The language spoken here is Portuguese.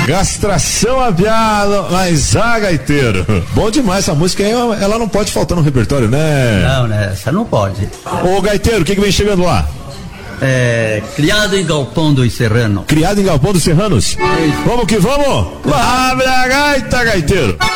Castração aviada, mas gaiteiro. Bom demais essa música aí, ela não pode faltar no repertório, né? Não, né? Essa não pode. Ô gaiteiro, o que vem chegando lá? Criado em Galpão dos Serranos. Criado em Galpão dos Serranos? Vamos que vamos! Abre a gaita, gaiteiro!